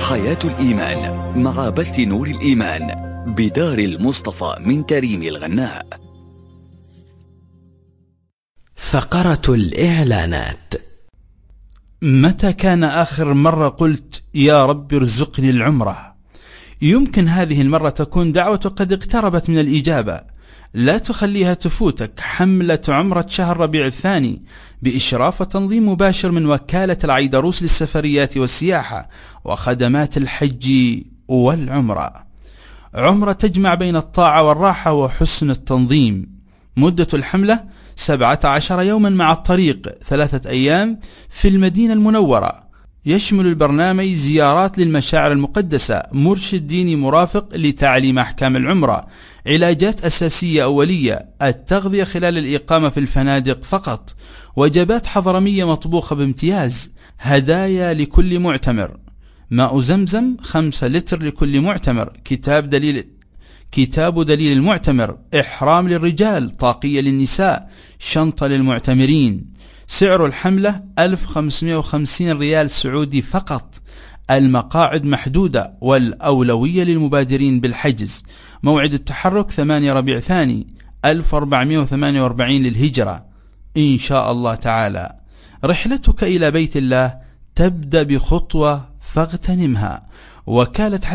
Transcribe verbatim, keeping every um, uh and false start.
حياة الإيمان مع بث نور الإيمان بدار المصطفى من كريم الغناء. فقرة الإعلانات. متى كان آخر مرة قلت يا رب ارزقني العمرة؟ يمكن هذه المرة تكون دعوة قد اقتربت من الإجابة. لا تخليها تفوتك حملة عمرة شهر ربيع الثاني بإشراف وتنظيم مباشر من وكالة العيدروس للسفريات والسياحة وخدمات الحج والعمرة. عمرة تجمع بين الطاعة والراحة وحسن التنظيم. مدة الحملة سبعة عشر يوما مع الطريق، ثلاثة أيام في المدينة المنورة. يشمل البرنامج زيارات للمشاعر المقدسة، مرشد ديني مرافق لتعليم أحكام العمرة، علاجات أساسية أولية، التغذية خلال الإقامة في الفنادق فقط، وجبات حضرمية مطبوخة بامتياز، هدايا لكل معتمر، ماء زمزم خمسة لتر لكل معتمر، كتاب دليل كتاب دليل المعتمر، إحرام للرجال، طاقية للنساء، شنطة للمعتمرين. سعر الحملة ألف وخمسمائة وخمسين ريال سعودي فقط. المقاعد محدودة والأولوية للمبادرين بالحجز. موعد التحرك ثمانية ربيع ثاني ألف وأربعمائة وثمانية وأربعين للهجرة إن شاء الله تعالى. رحلتك إلى بيت الله تبدأ بخطوة فاغتنمها. وكالة